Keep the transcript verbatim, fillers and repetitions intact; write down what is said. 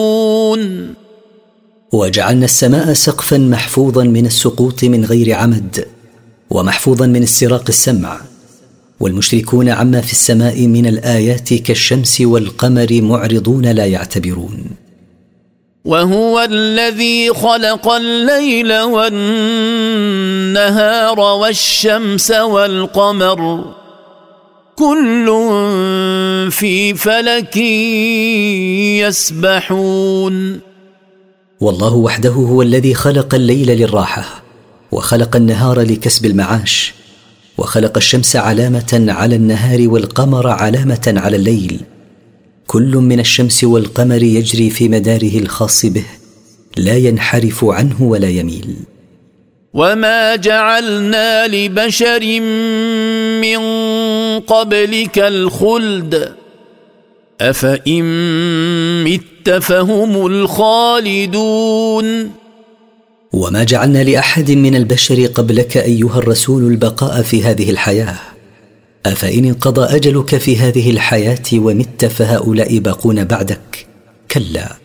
وجعلنا السماء سقفا محفوظا من السقوط من غير عمد، ومحفوظا من استراق السمع، والمشركون عما في السماء من الآيات كالشمس والقمر معرضون لا يعتبرون. وهو الذي خلق الليل والنهار والشمس والقمر كل في فلك يسبحون. والله وحده هو الذي خلق الليل للراحة، وخلق النهار لكسب المعاش، وخلق الشمس علامة على النهار والقمر علامة على الليل، كل من الشمس والقمر يجري في مداره الخاص به، لا ينحرف عنه ولا يميل. وما جعلنا لبشر من قبلك الخلد أفإن مت فهم الخالدون. وما جعلنا لأحد من البشر قبلك أيها الرسول البقاء في هذه الحياة، أفإن انقضى أجلك في هذه الحياة ومت فهؤلاء باقون بعدك؟ كلا.